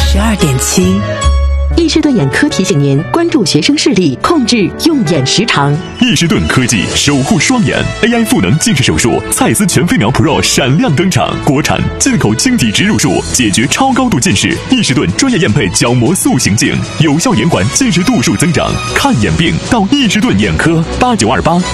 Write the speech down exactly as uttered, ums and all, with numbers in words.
十二点七。 易士顿眼科提醒您关注学生视力，控制用眼时长。 易士顿科技守护双眼 ，A I 赋能近视手术，蔡司全飞秒 Pro 闪亮登场，国产进口晶体植入术，解决超高度近视。易士顿专业验配角膜塑形镜，有效延缓近视度数增长。看眼病到易士顿眼科，八九二八